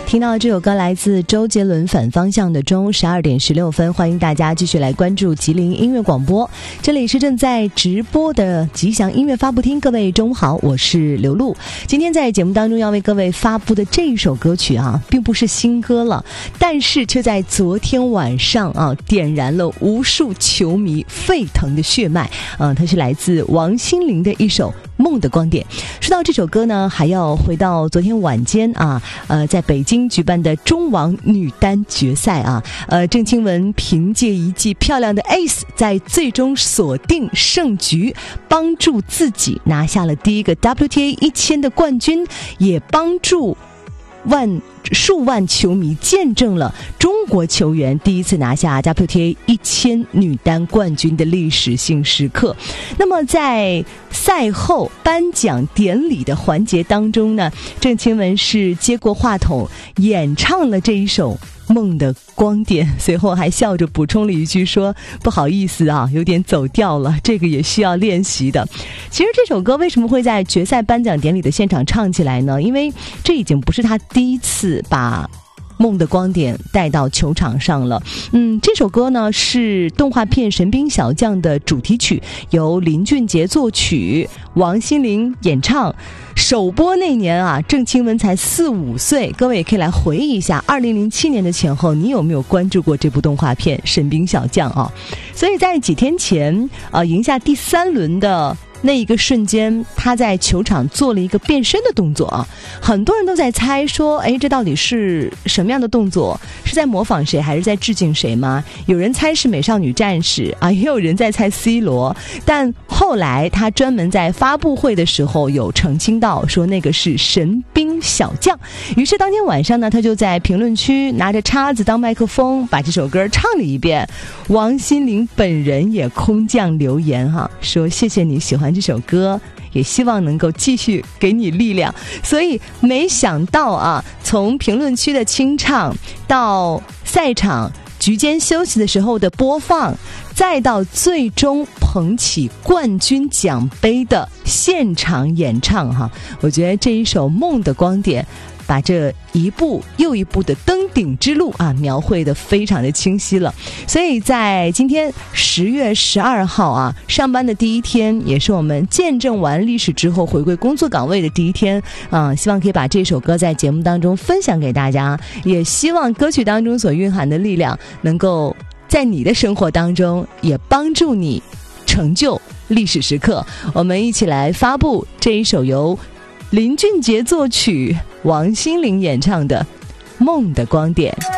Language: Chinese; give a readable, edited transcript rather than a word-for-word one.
听到这首歌来自周杰伦《反方向的钟》，12点16分，欢迎大家继续来关注吉林音乐广播，这里是正在直播的吉祥音乐发布厅，各位中午好，我是刘露。今天在节目当中要为各位发布的这一首歌曲啊，并不是新歌了，但是却在昨天晚上啊，点燃了无数球迷沸腾的血脉。它是来自王心凌的一首《梦的光点》。说到这首歌呢，还要回到昨天晚间啊，在北京举办的中网女单决赛啊，郑钦文凭借一记漂亮的 ace， 在最终锁定胜局，帮助自己拿下了第一个 WTA 1000的冠军，也帮助数万球迷见证了中国球员第一次拿下 WTA 1000女单冠军的历史性时刻。那么在赛后颁奖典礼的环节当中呢，郑钦文是接过话筒演唱了这一首梦的光点，随后还笑着补充了一句说，不好意思啊，有点走调了，这个也需要练习的。其实这首歌为什么会在决赛颁奖典礼的现场唱起来呢？因为这已经不是他第一次把梦的光点带到球场上了。这首歌呢是动画片《神兵小将》的主题曲，由林俊杰作曲，王心凌演唱。首播那年啊，郑钦文才4、5岁，各位也可以来回忆一下2007年的前后，你有没有关注过这部动画片《神兵小将》啊？所以在几天前赢下第3轮的那一个瞬间，他在球场做了一个变身的动作啊，很多人都在猜说，这到底是什么样的动作？是在模仿谁，还是在致敬谁吗？有人猜是美少女战士啊，也有人在猜 C 罗，但后来他专门在发布会的时候有澄清到，说那个是神兵小将。于是当天晚上呢，他就在评论区拿着叉子当麦克风，把这首歌唱了一遍。王心凌本人也空降留言说谢谢你喜欢这首歌，也希望能够继续给你力量。所以没想到啊，从评论区的清唱到赛场局间休息的时候的播放，再到最终捧起冠军奖杯的现场演唱我觉得这一首《梦的光点》把这一步又一步的登顶之路描绘得非常的清晰了。所以在今天10月12号上班的第一天，也是我们见证完历史之后回归工作岗位的第一天希望可以把这首歌在节目当中分享给大家，也希望歌曲当中所蕴含的力量能够在你的生活当中也帮助你成就历史时刻。我们一起来发布这一首由林俊杰作曲，王心凌演唱的《梦的光点》。